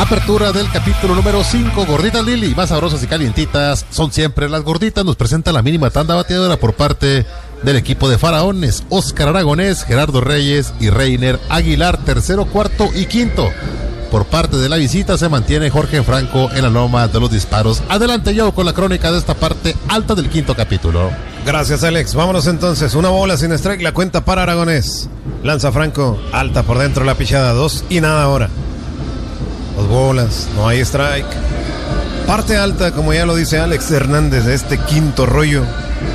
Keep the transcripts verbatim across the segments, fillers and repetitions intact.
Apertura del capítulo número cinco. Gorditas Lili, más sabrosas y calientitas son siempre las gorditas. Nos presenta la mínima tanda bateadora por parte del equipo de Faraones. Óscar Aragonés, Gerardo Reyes y Reiner Aguilar. Tercero, cuarto y quinto. Por parte de la visita se mantiene Jorge Franco en la loma de los disparos. Adelante yo con la crónica de esta parte alta del quinto capítulo. Gracias, Alex. Vámonos entonces. Una bola sin strike, la cuenta para Aragonés. Lanza Franco, alta por dentro la pichada. Dos y nada ahora. Dos bolas, no hay strike. Parte alta, como ya lo dice Alex Hernández, de este quinto rollo.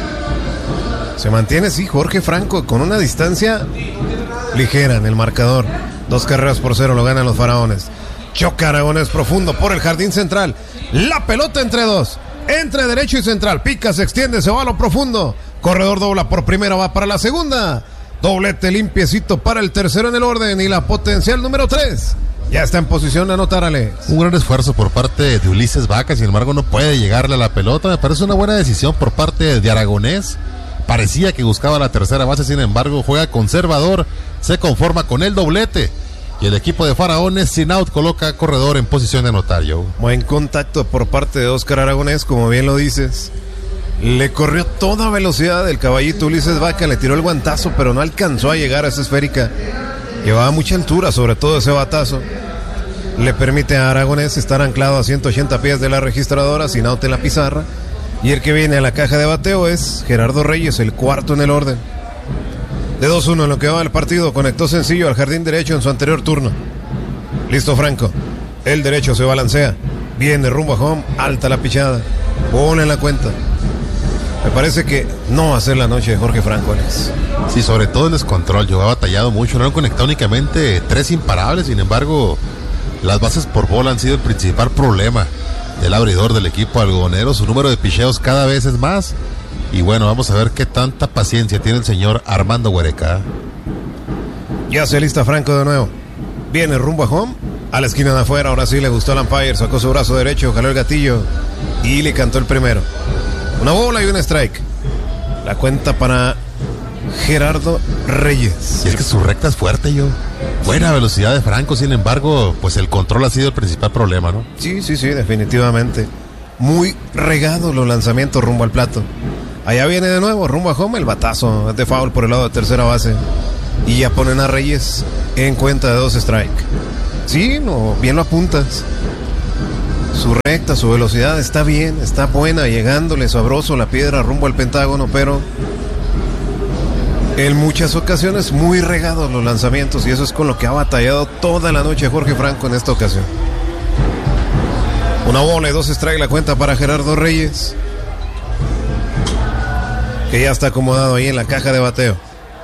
Se mantiene, sí, Jorge Franco con una distancia ligera en el marcador. Dos carreras por cero lo ganan los Faraones. Choca Aragonés profundo por el jardín central. La pelota entre dos. Entre derecho y central. Pica, se extiende, se va a lo profundo. Corredor dobla por primera, va para la segunda. Doblete limpiecito para el tercero en el orden. Y la potencial número tres ya está en posición de anotar, Alex. Un gran esfuerzo por parte de Ulises Vaca, sin embargo no puede llegarle a la pelota. Me parece una buena decisión por parte de Aragonés. Parecía que buscaba la tercera base, sin embargo juega conservador, se conforma con el doblete. Y el equipo de Faraones sin out coloca corredor en posición de anotar, Joe. Buen contacto por parte de Óscar Aragonés, como bien lo dices. Le corrió toda velocidad el caballito Ulises Vaca, le tiró el guantazo, pero no alcanzó a llegar a esa esférica. Llevaba mucha altura, sobre todo ese batazo. Le permite a Aragonés estar anclado a ciento ochenta pies de la registradora, sin out en la pizarra. Y el que viene a la caja de bateo es Gerardo Reyes, el cuarto en el orden. De dos uno en lo que va el partido, conectó sencillo al jardín derecho en su anterior turno. Listo Franco, el derecho se balancea. Viene rumbo a home, alta la pichada. Pone en la cuenta. Me parece que no va a ser la noche de Jorge Franco, Alex. Sí, sobre todo el descontrol. Yo ha batallado mucho. No han conectado únicamente tres imparables. Sin embargo, las bases por bola han sido el principal problema del abridor del equipo algodonero. Su número de picheos cada vez es más. Y bueno, vamos a ver qué tanta paciencia tiene el señor Armando Huereca. Ya se lista Franco de nuevo. Viene rumbo a home. A la esquina de afuera. Ahora sí le gustó al umpire. Sacó su brazo derecho, jaló el gatillo y le cantó el primero. Una bola y un strike. La cuenta para Gerardo Reyes. Y es que su recta es fuerte, yo. Buena velocidad de Franco, sin embargo, pues el control ha sido el principal problema, ¿no? Sí, sí, sí, definitivamente. Muy regados los lanzamientos rumbo al plato. Allá viene de nuevo, rumbo a home, el batazo de foul por el lado de tercera base. Y ya ponen a Reyes en cuenta de dos strike. Sí, no, bien lo apuntas. Su recta, su velocidad está bien, está buena, llegándole sabroso la piedra rumbo al pentágono, pero en muchas ocasiones muy regados los lanzamientos, y eso es con lo que ha batallado toda la noche Jorge Franco en esta ocasión. Una bola y dos strike la cuenta para Gerardo Reyes, que ya está acomodado ahí en la caja de bateo.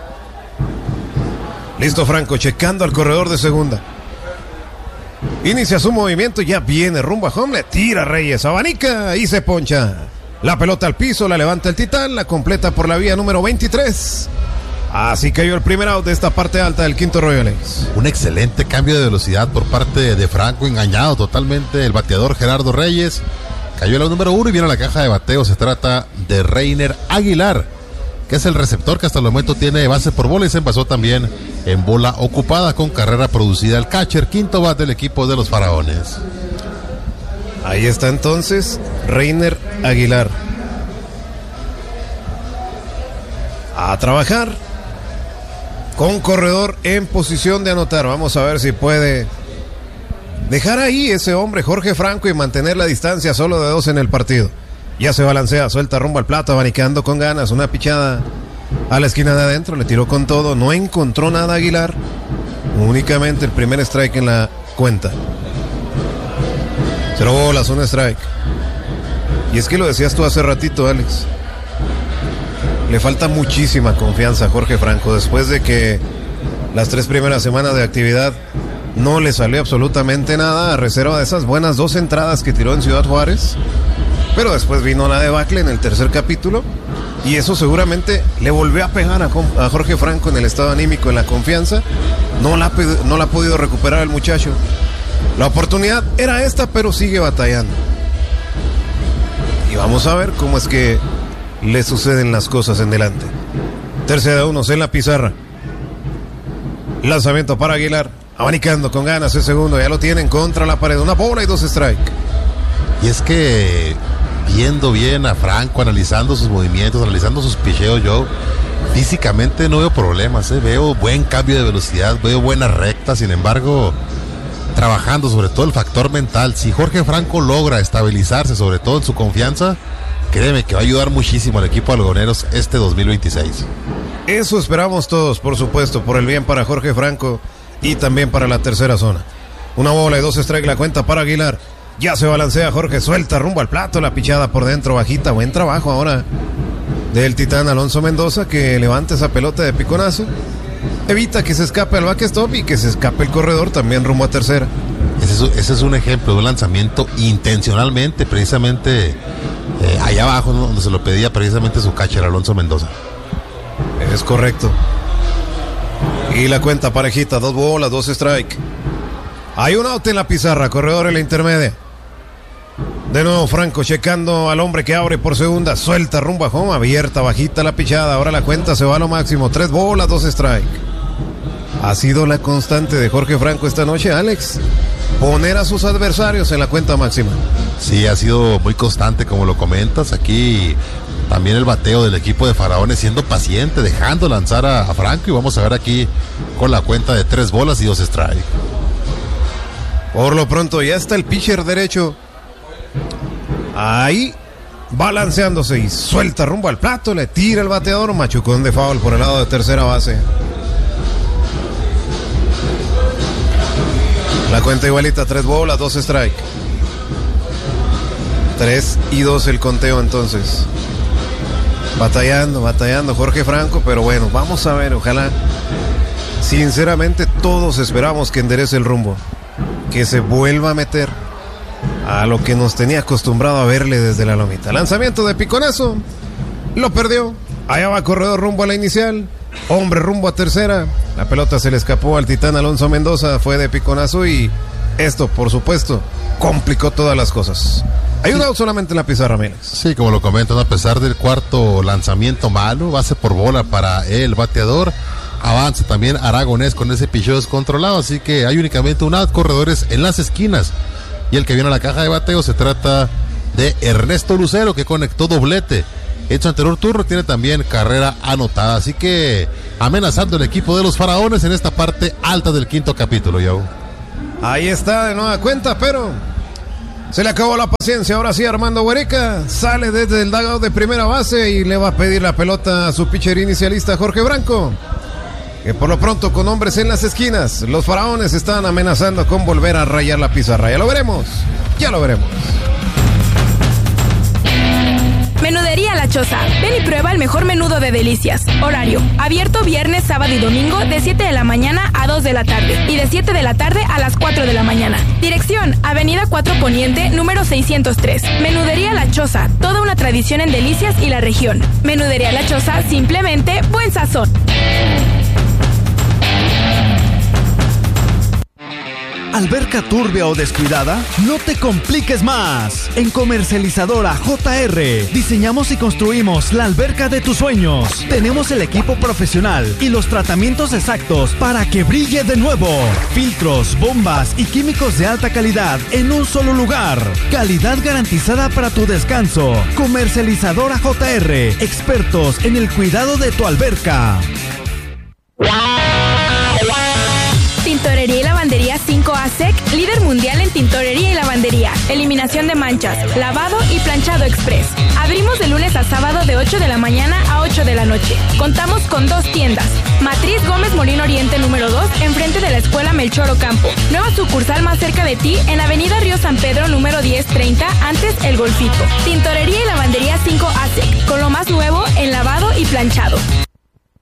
Listo Franco, checando al corredor de segunda. Inicia su movimiento, ya viene rumbo a home, le tira Reyes, abanica y se poncha. La pelota al piso, la levanta el Titán, la completa por la vía número veintitrés. Así cayó el primer out de esta parte alta del quinto rollo, Alex. Un excelente cambio de velocidad por parte de Franco, engañado totalmente el bateador Gerardo Reyes. Cayó el out número uno y viene a la caja de bateo. Se trata de Reiner Aguilar, que es el receptor que hasta el momento tiene base por bola y se envasó también en bola ocupada con carrera producida. El catcher, quinto bat del equipo de los Faraones. Ahí está entonces Reiner Aguilar. A trabajar con corredor en posición de anotar. Vamos a ver si puede dejar ahí ese hombre Jorge Franco y mantener la distancia solo de dos en el partido. Ya se balancea, suelta rumbo al plato, abanicando con ganas. Una pichada a la esquina de adentro, le tiró con todo. No encontró nada Aguilar. Únicamente el primer strike en la cuenta. Cero bolas, un strike. Y es que lo decías tú hace ratito, Alex. Le falta muchísima confianza a Jorge Franco después de que las tres primeras semanas de actividad no le salió absolutamente nada, a reserva de esas buenas dos entradas que tiró en Ciudad Juárez. Pero después vino la debacle en el tercer capítulo y eso seguramente le volvió a pegar a, a Jorge Franco en el estado anímico, en la confianza. No la, no la ha podido recuperar el muchacho. La oportunidad era esta, pero sigue batallando. Y vamos a ver cómo es que le suceden las cosas en delante. Tercera de unos en la pizarra. Lanzamiento para Aguilar. abanicando con ganas el segundo, ya lo tienen contra la pared, una bola y dos strike. Y es que viendo bien a Franco, analizando sus movimientos, analizando sus picheos, yo físicamente no veo problemas, ¿eh? Veo buen cambio de velocidad, veo buenas rectas, sin embargo, trabajando sobre todo el factor mental. Si Jorge Franco logra estabilizarse, sobre todo en su confianza, créeme que va a ayudar muchísimo al equipo algoneros este dos mil veintiséis. Eso esperamos todos, por supuesto, por el bien para Jorge Franco y también para la tercera zona. Una bola y dos strike la cuenta para Aguilar. Ya se balancea Jorge, suelta rumbo al plato, la pichada por dentro, bajita. Buen trabajo ahora del titán Alonso Mendoza, que levanta esa pelota de piconazo. Evita que se escape al backstop y que se escape el corredor también rumbo a tercera. Ese es, ese es un ejemplo de un lanzamiento intencionalmente, precisamente eh, allá abajo, ¿no? Donde se lo pedía precisamente su catcher Alonso Mendoza. Es correcto. Y la cuenta parejita, dos bolas, dos strike. Hay un out en la pizarra, corredor en la intermedia. De nuevo Franco checando al hombre que abre por segunda, suelta rumbo a home, abierta, bajita la pichada. Ahora la cuenta se va a lo máximo, tres bolas, dos strike. Ha sido la constante de Jorge Franco esta noche, Alex, poner a sus adversarios en la cuenta máxima. Sí, ha sido muy constante, como lo comentas. Aquí también el bateo del equipo de Faraones siendo paciente, dejando lanzar a, a Franco, y vamos a ver aquí con la cuenta de tres bolas y dos strike. Por lo pronto ya está el pitcher derecho ahí balanceándose y suelta rumbo al plato, le tira el bateador, machucón de foul por el lado de tercera base. La cuenta igualita, tres bolas, dos strike. Tres y dos el conteo entonces. Batallando, batallando Jorge Franco, pero bueno, vamos a ver, ojalá. Sinceramente todos esperamos que enderece el rumbo, que se vuelva a meter a lo que nos tenía acostumbrado a verle desde la lomita. Lanzamiento de piconazo, lo perdió. Allá va corredor rumbo a la inicial, hombre rumbo a tercera. La pelota se le escapó al titán Alonso Mendoza, fue de piconazo y esto, por supuesto, complicó todas las cosas. Hay un out solamente en la pizarra, Miles. Sí, como lo comentan, a pesar del cuarto lanzamiento malo, base por bola para el bateador. Avanza también Aragonés con ese picheo descontrolado, así que hay únicamente un out, corredores en las esquinas. Y el que viene a la caja de bateo se trata de Ernesto Lucero, que conectó doblete en su anterior turno, tiene también carrera anotada, así que amenazando el equipo de los Faraones en esta parte alta del quinto capítulo, Yao. Ahí está de nueva cuenta, pero se le acabó la paciencia. Ahora sí, Armando Huereca sale desde el dugout de primera base y le va a pedir la pelota a su pitcher inicialista Jorge Franco, que por lo pronto con hombres en las esquinas, los Faraones están amenazando con volver a rayar la pizarra. Ya lo veremos, ya lo veremos. Menudería La Choza. Ven y prueba el mejor menudo de delicias. Horario: abierto viernes, sábado y domingo de siete de la mañana a dos de la tarde y de siete de la tarde a las cuatro de la mañana. Dirección: Avenida cuatro Poniente, número seiscientos tres. Menudería La Choza. Toda una tradición en delicias y la región. Menudería La Choza, simplemente buen sazón. ¿Alberca turbia o descuidada? No te compliques más. En Comercializadora J R diseñamos y construimos la alberca de tus sueños. Tenemos el equipo profesional y los tratamientos exactos para que brille de nuevo. Filtros, bombas y químicos de alta calidad en un solo lugar. Calidad garantizada para tu descanso. Comercializadora J R, expertos en el cuidado de tu alberca. Tintorería y Lavandería cinco A S E C, líder mundial en tintorería y lavandería, eliminación de manchas, lavado y planchado express. Abrimos de lunes a sábado de ocho de la mañana a ocho de la noche. Contamos con dos tiendas: Matriz Gómez Molino Oriente número dos, enfrente de la Escuela Melchor Ocampo. Nueva sucursal más cerca de ti en Avenida Río San Pedro número diez treinta, antes El Golfito. Tintorería y Lavandería cinco A S E C, con lo más nuevo en lavado y planchado.